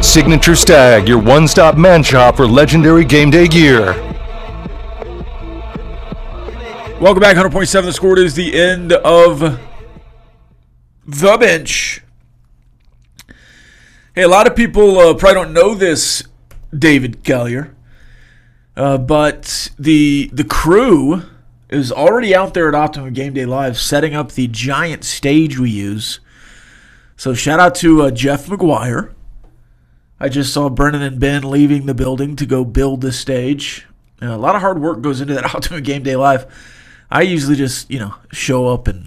Signature Stag, your one-stop man shop for legendary game day gear. Welcome back, 100.7 The Score. It is the end of The Bench. Hey, a lot of people probably don't know this, David Collier, but the crew is already out there at Optimum Game Day Live setting up the giant stage we use. So shout out to Jeff McGuire. I just saw Brennan and Ben leaving the building to go build the stage. A lot of hard work goes into that Optimum Game Day Live. I usually just, show up and,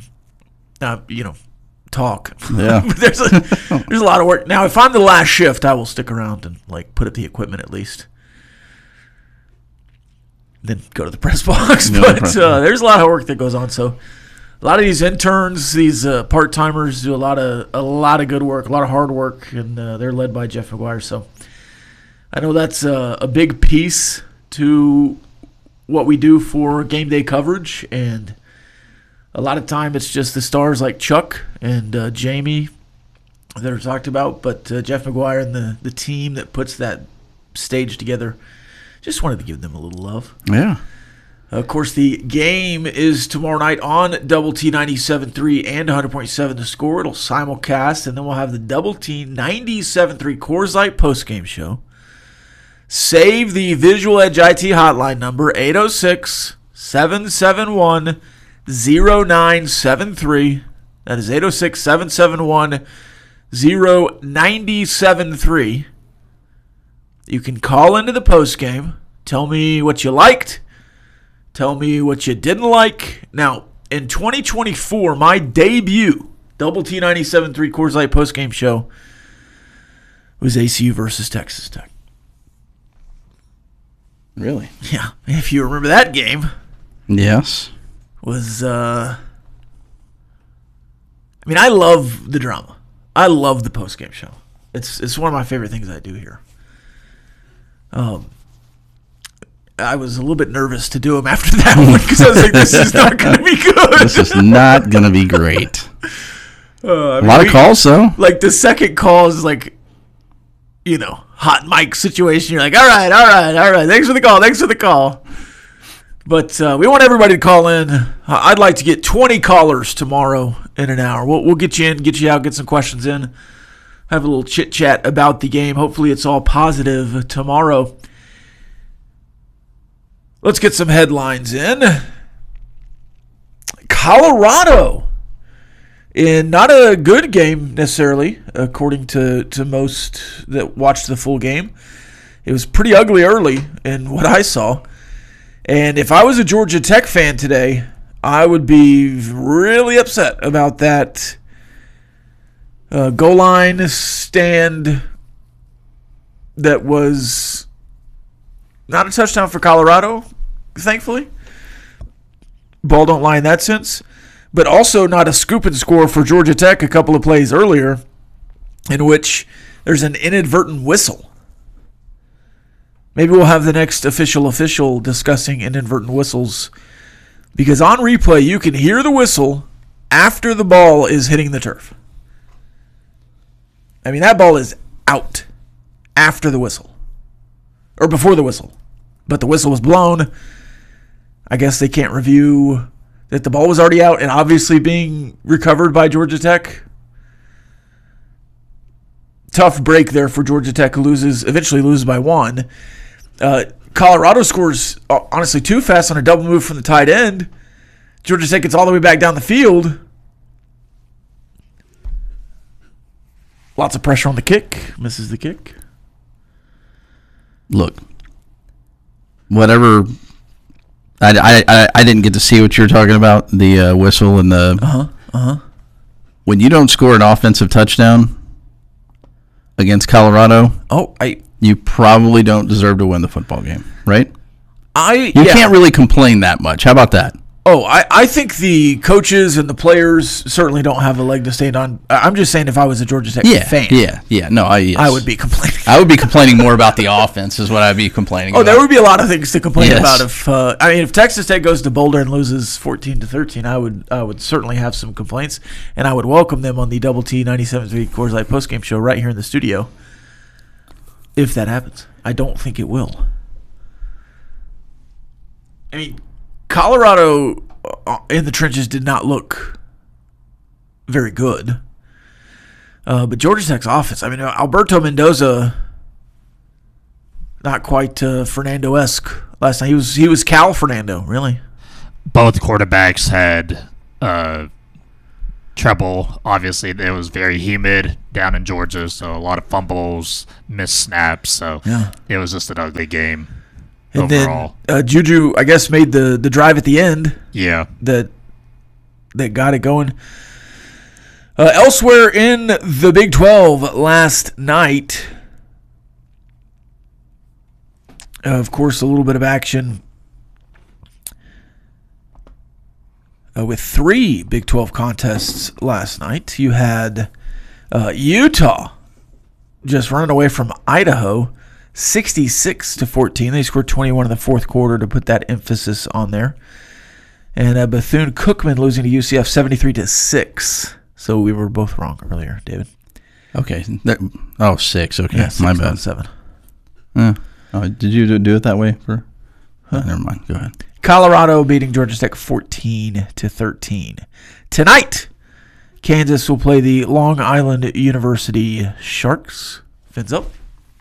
talk. Yeah. there's a lot of work. Now, if I'm the last shift, I will stick around and, put up the equipment at least. Then go to the press box. But there's a lot of work that goes on. So a lot of these interns, these part-timers do a lot of good work, a lot of hard work, and they're led by Jeff McGuire. So I know that's a big piece to what we do for game day coverage, and a lot of time it's just the stars like Chuck and Jamie that are talked about, but Jeff McGuire and the team that puts that stage together, just wanted to give them a little love. Yeah. Of course, the game is tomorrow night on Double T 97.3 and 100.7 The Score. It'll simulcast, and then we'll have the Double T 97.3 Coors Light postgame show. Save the Visual Edge IT hotline number, 806-771-0973. That is 806-771-0973. You can call into the postgame. Tell me what you liked. Tell me what you didn't like. Now, in 2024, my debut Double T 97.3 Coors Light postgame show was ACU versus Texas Tech. Really? Yeah. If you remember that game. Yes. Was, I love the drama. I love the postgame show. It's one of my favorite things I do here. I was a little bit nervous to do them after that one because I was like, this is not going to be good. This is not going to be great. A lot of calls, though. Like, the second call is like, hot mic situation. You're like, all right. Thanks for the call. But we want everybody to call in. I'd like to get 20 callers tomorrow in an hour. We'll get you in, get you out, get some questions in. Have a little chit-chat about the game. Hopefully it's all positive tomorrow. Let's get some headlines in. Colorado, in not a good game necessarily, according to most that watched the full game. It was pretty ugly early in what I saw. And if I was a Georgia Tech fan today, I would be really upset about that goal line stand that was not a touchdown for Colorado, thankfully. Ball don't lie in that sense. But also not a scoop and score for Georgia Tech a couple of plays earlier in which there's an inadvertent whistle. Maybe we'll have the next official discussing inadvertent whistles, because on replay you can hear the whistle after the ball is hitting the turf. That ball is out after the whistle. Or before the whistle. But the whistle was blown. I guess they can't review that the ball was already out and obviously being recovered by Georgia Tech. Tough break there for Georgia Tech, who eventually loses by 1. Colorado scores, honestly, too fast on a double move from the tight end. Georgia Tech gets all the way back down the field. Lots of pressure on the kick. Misses the kick. Look, whatever. I didn't get to see what you're talking about, the whistle and the. When you don't score an offensive touchdown against Colorado, you probably don't deserve to win the football game, right? You can't really complain that much. How about that? I think the coaches and the players certainly don't have a leg to stand on. I'm just saying, if I was a Georgia Tech fan, I would be complaining. I would be complaining more about the offense is what I'd be complaining about. There would be a lot of things to complain about if Texas Tech goes to Boulder and loses 14-13. I would certainly have some complaints, and I would welcome them on the Double T 97.3 Coors Light postgame show right here in the studio. if that happens. I don't think it will. I mean, Colorado in the trenches did not look very good. But Georgia Tech's offense, I mean, Alberto Mendoza, not quite Fernando-esque last night. He was Cal Fernando, really. Both quarterbacks had trouble. Obviously, it was very humid down in Georgia, so a lot of fumbles, missed snaps. So It was just an ugly game and overall. Then Juju, I guess, made the drive at the end. Yeah. That got it going. Elsewhere in the Big 12 last night, of course, a little bit of action with 3 Big 12 contests last night. You had Utah just running away from Idaho, 66-14. They scored 21 in the fourth quarter to put that emphasis on there. And Bethune-Cookman losing to UCF 73-6. So we were both wrong earlier, David. Okay. 6. Okay. Yeah, 6, my bad. 7. Did you do it that way? Never mind. Go ahead. Colorado beating Georgia Tech 14-13. Tonight, Kansas will play the Long Island University Sharks. Fins up.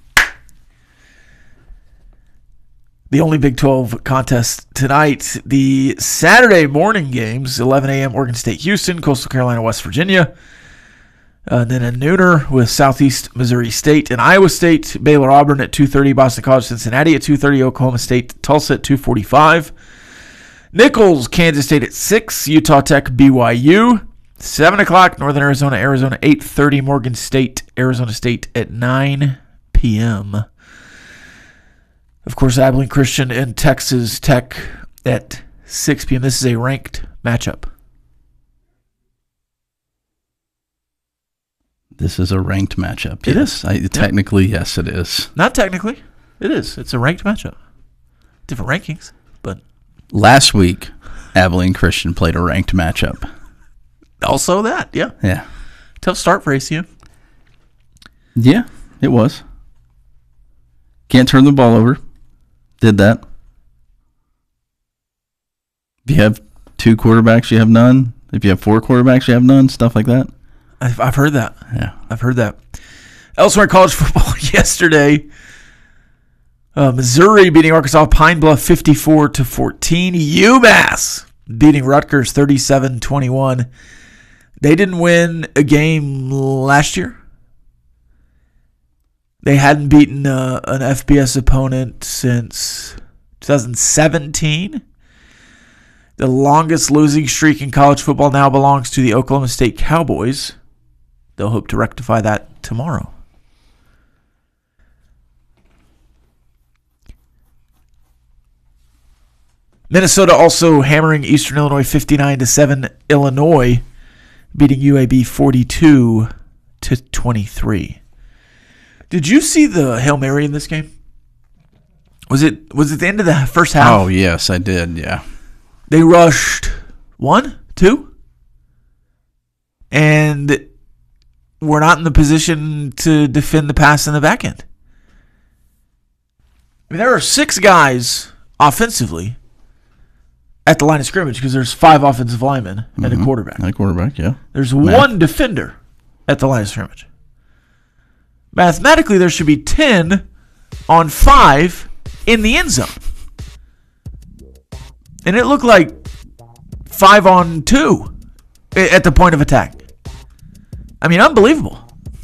The only Big 12 contest tonight, the Saturday morning games, 11 a.m. Oregon State, Houston, Coastal Carolina, West Virginia. And then a nooner with Southeast Missouri State and Iowa State, Baylor Auburn at 2:30, Boston College Cincinnati at 2:30, Oklahoma State Tulsa at 2:45. Nichols, Kansas State at 6, Utah Tech BYU, 7 o'clock, Northern Arizona, 8:30, Morgan State, Arizona State at 9 p.m. Of course, Abilene Christian and Texas Tech at 6 p.m. This is a ranked matchup. This is a ranked matchup. It yes. is. Technically, yes, it is. Not technically. It is. It's a ranked matchup. Different rankings, but... Last week, Abilene Christian played a ranked matchup. Also that, yeah. Yeah. Tough start for ACU. Yeah, it was. Can't turn the ball over. Did that. If you have 2 quarterbacks, you have none. If you have 4 quarterbacks, you have none. Stuff like that. I've heard that. Yeah. I've heard that. Elsewhere in college football yesterday, Missouri beating Arkansas Pine Bluff 54-14. UMass beating Rutgers 37-21. They didn't win a game last year. They hadn't beaten an FBS opponent since 2017. The longest losing streak in college football now belongs to the Oklahoma State Cowboys. They'll hope to rectify that tomorrow. Minnesota also hammering Eastern Illinois 59-7. Illinois beating UAB 42-23. Did you see the Hail Mary in this game? Was it the end of the first half? Oh, yes, I did, yeah. They rushed 1, 2, and were not in the position to defend the pass in the back end. I mean, there are 6 guys offensively at the line of scrimmage because there's 5 offensive linemen and a quarterback. And a quarterback, yeah. There's 1 defender at the line of scrimmage. Mathematically, there should be 10 on 5 in the end zone. And it looked like 5 on 2 at the point of attack. I mean, unbelievable.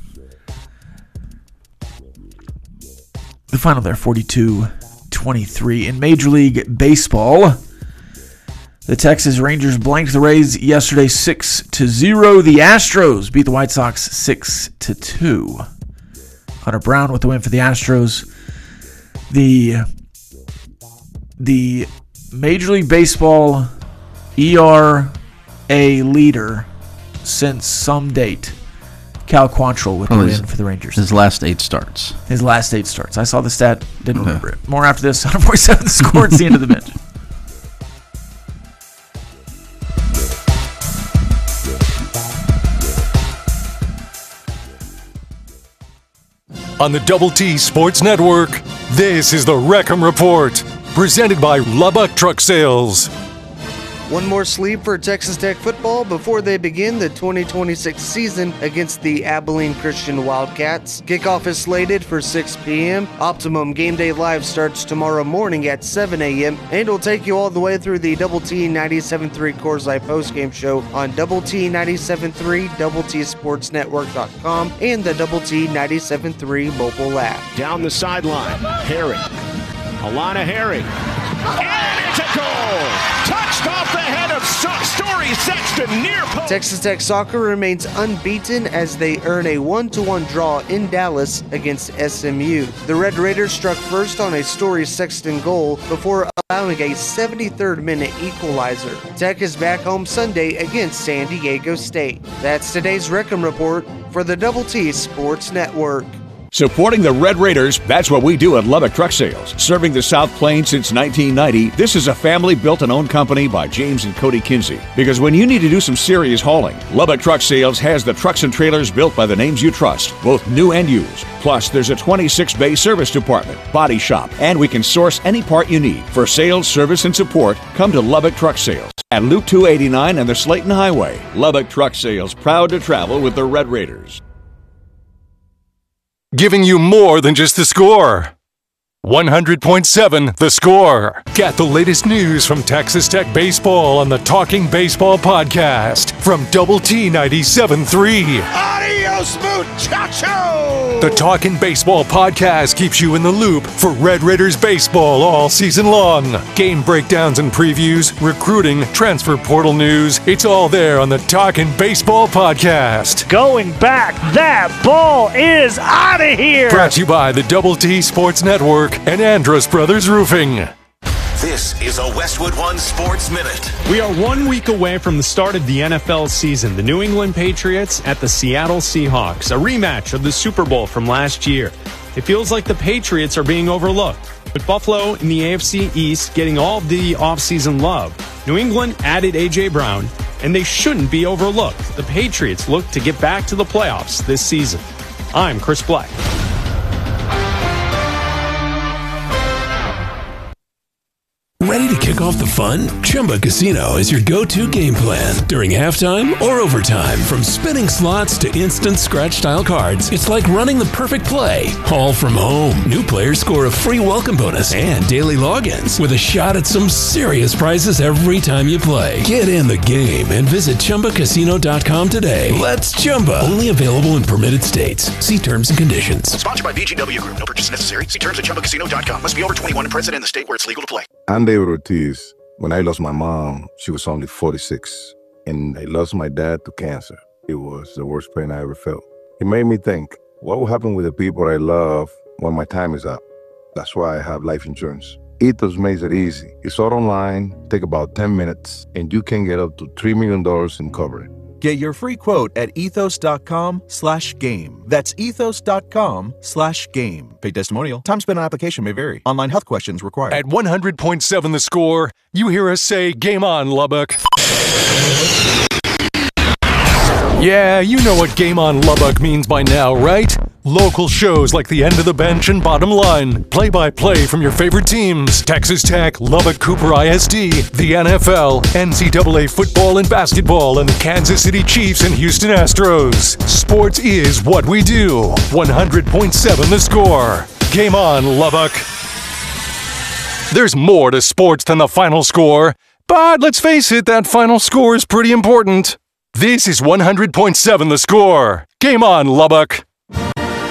The final there, 42-23. In Major League Baseball, the Texas Rangers blanked the Rays yesterday 6-0. The Astros beat the White Sox 6-2. Hunter Brown with the win for the Astros. The Major League Baseball ERA leader since some date, Cal Quantrill with the win for the Rangers. His last 8 starts. His last 8 starts. I saw the stat, didn't remember it. More after this. 147 the score. It's the end of the bench. On the Double T Sports Network, this is the Wreckham Report, presented by Lubbock Truck Sales. One more sleep for Texas Tech football before they begin the 2026 season against the Abilene Christian Wildcats. Kickoff is slated for 6 p.m. Optimum Game Day Live starts tomorrow morning at 7 a.m. and will take you all the way through the Double T 97.3 Coors Light postgame show on Double T 97.3, DoubleTSportsNetwork.com, and the Double T 97.3 mobile app. Down the sideline, Herring. Alana Herring. And it's a goal! Touched off the head of Story Sexton near post. Texas Tech soccer remains unbeaten as they earn a 1-1 draw in Dallas against SMU. The Red Raiders struck first on a Story Sexton goal before allowing a 73rd minute equalizer. Tech is back home Sunday against San Diego State. That's today's Wreckham Report for the Double T Sports Network. Supporting the Red Raiders, that's what we do at Lubbock Truck Sales. Serving the South Plains since 1990, this is a family-built and owned company by James and Cody Kinsey. Because when you need to do some serious hauling, Lubbock Truck Sales has the trucks and trailers built by the names you trust, both new and used. Plus, there's a 26-bay service department, body shop, and we can source any part you need. For sales, service, and support, come to Lubbock Truck Sales at Loop 289 and the Slayton Highway. Lubbock Truck Sales, proud to travel with the Red Raiders. Giving you more than just the score. 100.7 The Score. Get the latest news from Texas Tech baseball on the Talking Baseball podcast from Double T 97.3. Adios, muchacho! The Talking Baseball podcast keeps you in the loop for Red Raiders baseball all season long. Game breakdowns and previews, recruiting, transfer portal news. It's all there on the Talking Baseball podcast. Going back, that ball is out of here! Brought to you by the Double T Sports Network and Andrus Brothers Roofing. This is a Westwood One Sports Minute. We are 1 week away from the start of the NFL season. The New England Patriots at the Seattle Seahawks, a rematch of the Super Bowl from last year. It feels like the Patriots are being overlooked, with Buffalo in the AFC East getting all the offseason love. New England added A.J. Brown, and they shouldn't be overlooked. The Patriots look to get back to the playoffs this season. I'm Chris Black. Ready to kick off the fun? Chumba Casino is your go-to game plan during halftime or overtime. From spinning slots to instant scratch-style cards, it's like running the perfect play, all from home. New players score a free welcome bonus and daily logins with a shot at some serious prizes every time you play. Get in the game and visit ChumbaCasino.com today. Let's Chumba. Only available in permitted states. See terms and conditions. Sponsored by VGW Group. No purchase necessary. See terms at ChumbaCasino.com. Must be over 21 and present in the state where it's legal to play. I'm David Ortiz. When I lost my mom, she was only 46. And I lost my dad to cancer. It was the worst pain I ever felt. It made me think, what will happen with the people I love when my time is up? That's why I have life insurance. Ethos makes it easy. It's all online, take about 10 minutes, and you can get up to $3 million in coverage. Get your free quote at ethos.com/game. That's ethos.com/game. Paid testimonial. Time spent on application may vary. Online health questions required. At 100.7 The Score, you hear us say, game on, Lubbock. Yeah, you know what Game on Lubbock means by now, right? Local shows like The End of the Bench and Bottom Line. Play-by-play from your favorite teams. Texas Tech, Lubbock Cooper ISD, the NFL, NCAA football and basketball, and the Kansas City Chiefs and Houston Astros. Sports is what we do. 100.7 The Score. Game on, Lubbock. There's more to sports than the final score. But let's face it, that final score is pretty important. This is 100.7 The Score. Game on, Lubbock.